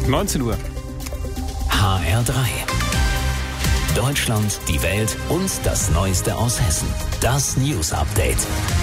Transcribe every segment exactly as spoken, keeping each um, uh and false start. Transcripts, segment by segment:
neunzehn Uhr. H R drei. Deutschland, die Welt und das Neueste aus Hessen. Das News Update.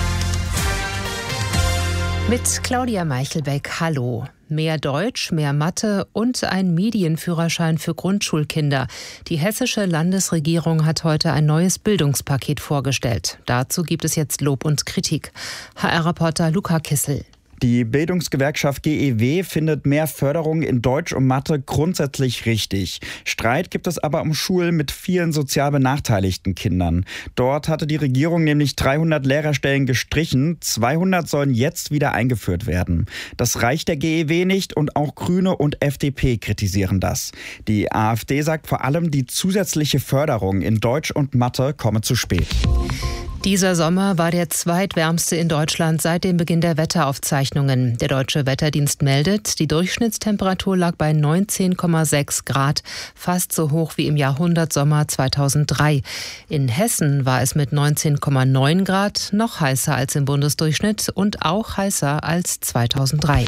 Mit Claudia Meichelbeck, hallo. Mehr Deutsch, mehr Mathe und ein Medienführerschein für Grundschulkinder. Die hessische Landesregierung hat heute ein neues Bildungspaket vorgestellt. Dazu gibt es jetzt Lob und Kritik. H R-Reporter Luca Kissel. Die Bildungsgewerkschaft G E W findet mehr Förderung in Deutsch und Mathe grundsätzlich richtig. Streit gibt es aber um Schulen mit vielen sozial benachteiligten Kindern. Dort hatte die Regierung nämlich dreihundert Lehrerstellen gestrichen. zweihundert sollen jetzt wieder eingeführt werden. Das reicht der G E W nicht und auch Grüne und F D P kritisieren das. Die AfD sagt vor allem, die zusätzliche Förderung in Deutsch und Mathe komme zu spät. Dieser Sommer war der zweitwärmste in Deutschland seit dem Beginn der Wetteraufzeichnungen. Der Deutsche Wetterdienst meldet, die Durchschnittstemperatur lag bei neunzehn Komma sechs Grad, fast so hoch wie im Jahrhundertsommer zweitausenddrei. In Hessen war es mit neunzehn Komma neun Grad noch heißer als im Bundesdurchschnitt und auch heißer als zweitausenddrei.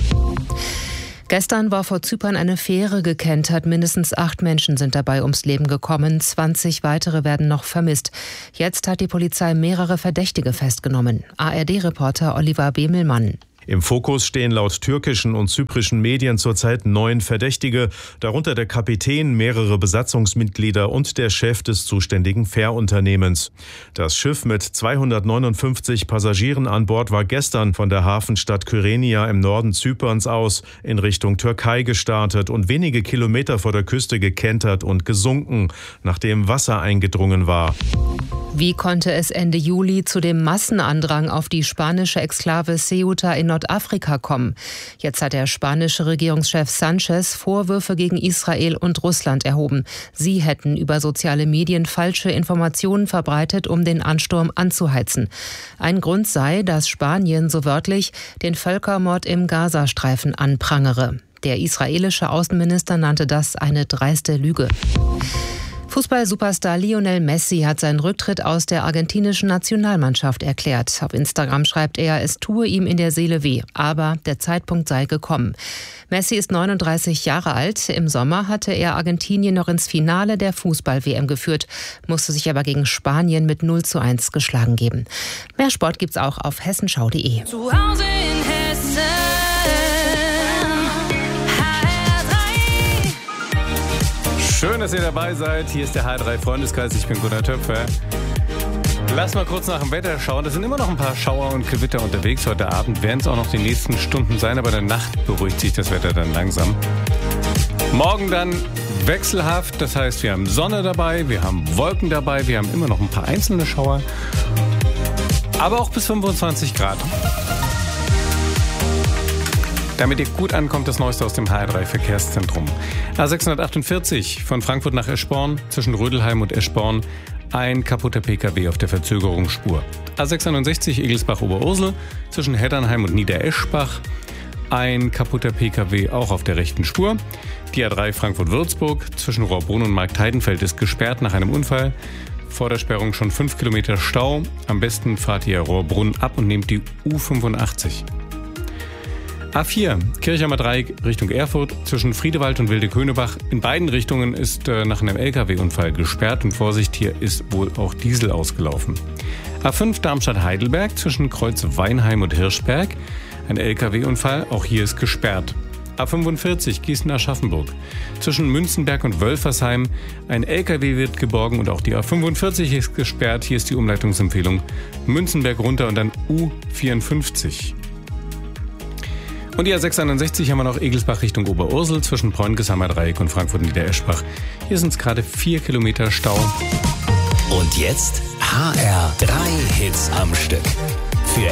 Gestern war vor Zypern eine Fähre gekentert. Mindestens acht Menschen sind dabei ums Leben gekommen. zwanzig weitere werden noch vermisst. Jetzt hat die Polizei mehrere Verdächtige festgenommen. A R D-Reporter Oliver Bemelmann. Im Fokus stehen laut türkischen und zyprischen Medien zurzeit neun Verdächtige, darunter der Kapitän, mehrere Besatzungsmitglieder und der Chef des zuständigen Fährunternehmens. Das Schiff mit zweihundertneunundfünfzig Passagieren an Bord war gestern von der Hafenstadt Kyrenia im Norden Zyperns aus in Richtung Türkei gestartet und wenige Kilometer vor der Küste gekentert und gesunken, nachdem Wasser eingedrungen war. Wie konnte es Ende Juli zu dem Massenandrang auf die spanische Exklave Ceuta in Nordafrika kommen? Jetzt hat der spanische Regierungschef Sanchez Vorwürfe gegen Israel und Russland erhoben. Sie hätten über soziale Medien falsche Informationen verbreitet, um den Ansturm anzuheizen. Ein Grund sei, dass Spanien so wörtlich den Völkermord im Gazastreifen anprangere. Der israelische Außenminister nannte das eine dreiste Lüge. Fußball-Superstar Lionel Messi hat seinen Rücktritt aus der argentinischen Nationalmannschaft erklärt. Auf Instagram schreibt er, es tue ihm in der Seele weh, aber der Zeitpunkt sei gekommen. Messi ist neununddreißig Jahre alt. Im Sommer hatte er Argentinien noch ins Finale der Fußball-W M geführt, musste sich aber gegen Spanien mit null zu eins geschlagen geben. Mehr Sport gibt's auch auf hessenschau punkt de. Zu Hause in Hessen. Schön, dass ihr dabei seid. Hier ist der H R drei Freundeskreis. Ich bin Gunnar Töpfer. Lass mal kurz nach dem Wetter schauen. Es sind immer noch ein paar Schauer und Gewitter unterwegs. Heute Abend werden es auch noch die nächsten Stunden sein, aber in der Nacht beruhigt sich das Wetter dann langsam. Morgen dann wechselhaft. Das heißt, wir haben Sonne dabei, wir haben Wolken dabei, wir haben immer noch ein paar einzelne Schauer. Aber auch bis fünfundzwanzig Grad. Damit ihr gut ankommt, das Neueste aus dem H R drei Verkehrszentrum. A sechshundertachtundvierzig von Frankfurt nach Eschborn, zwischen Rödelheim und Eschborn, ein kaputter P K W auf der Verzögerungsspur. A sechsundneunzig Egelsbach-Oberursel, zwischen Heddernheim und Niedereschbach, ein kaputter P K W auch auf der rechten Spur. Die A drei Frankfurt-Würzburg, zwischen Rohrbrunn und Marktheidenfeld ist gesperrt nach einem Unfall. Vor der Sperrung schon fünf Kilometer Stau. Am besten fahrt ihr Rohrbrunn ab und nehmt die U fünfundachtzig. A vier, Kirchheimer Dreieck Richtung Erfurt, zwischen Friedewald und Wilde-Könebach. In beiden Richtungen ist äh, nach einem L K W-Unfall gesperrt und Vorsicht, hier ist wohl auch Diesel ausgelaufen. A fünf Darmstadt-Heidelberg, zwischen Kreuz-Weinheim und Hirschberg. Ein L K W-Unfall, auch hier ist gesperrt. A fünfundvierzig Gießen-Aschaffenburg, zwischen Münzenberg und Wölfersheim. Ein L K W wird geborgen und auch die A fünfundvierzig ist gesperrt. Hier ist die Umleitungsempfehlung Münzenberg runter und dann U vierundfünfzig. Und die A sechshundertsechzig haben wir noch Egelsbach Richtung Oberursel, zwischen Bräunigesheimer Dreieck und Frankfurt-Niedereschbach. Hier sind es gerade vier Kilometer Stau. Und jetzt H R drei Hits am Stück.